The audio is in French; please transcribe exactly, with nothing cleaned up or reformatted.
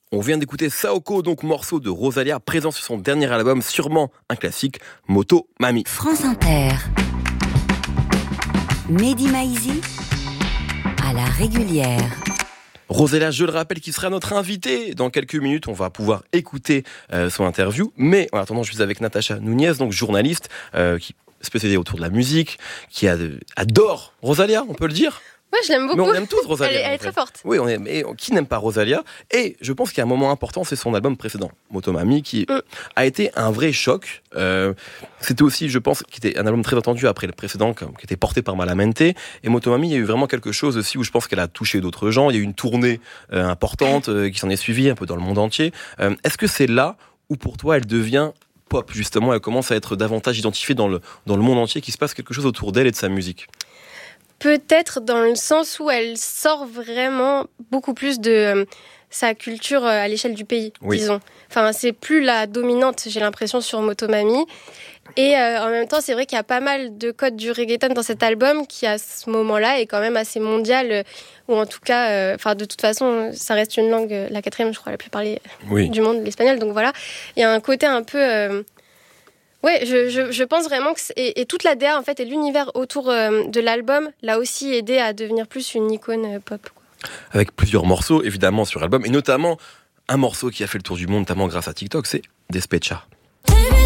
On vient d'écouter Saoko, donc morceau de Rosalia, présent sur son dernier album, sûrement un classique, Moto Mami. France Inter. Mehdi Maizi à la régulière. Rosalia, je le rappelle, qui sera notre invitée dans quelques minutes. On va pouvoir écouter euh, son interview. Mais en attendant, je suis avec Natacha Nunez, donc journaliste, euh, qui est spécialisée autour de la musique, qui a, adore Rosalia, on peut le dire. Ouais, je l'aime beaucoup. Mais on aime tous Rosalia. Elle est, elle est très forte. Oui, on aime. Et qui n'aime pas Rosalia ? Et je pense qu'il y a un moment important, c'est son album précédent, Moto Mami, qui mm. a été un vrai choc. Euh, c'était aussi, je pense, qui était un album très attendu après le précédent, qui était porté par Malamente. Et Moto Mami, il y a eu vraiment quelque chose aussi où je pense qu'elle a touché d'autres gens. Il y a eu une tournée euh, importante euh, qui s'en est suivie un peu dans le monde entier. Euh, est-ce que c'est là où, pour toi, elle devient pop, justement, elle commence à être davantage identifiée dans le, dans le monde entier, qu'il se passe quelque chose autour d'elle et de sa musique ? Peut-être dans le sens où elle sort vraiment beaucoup plus de euh, sa culture euh, à l'échelle du pays, oui. disons. Enfin, c'est plus la dominante, j'ai l'impression, sur Moto Mami. Et euh, en même temps, c'est vrai qu'il y a pas mal de codes du reggaeton dans cet album qui, à ce moment-là, est quand même assez mondial. Euh, ou en tout cas, enfin, euh, de toute façon, ça reste une langue, euh, la quatrième, je crois, la plus parlée oui. du monde, l'espagnol. Donc voilà, il y a un côté un peu... Euh, Ouais, je, je, je pense vraiment que... Et, et toute la D A, en fait, et l'univers autour euh, de l'album l'a aussi aidé à devenir plus une icône euh, pop, quoi. Avec plusieurs morceaux, évidemment, sur l'album, et notamment un morceau qui a fait le tour du monde, notamment grâce à TikTok, c'est Despecha.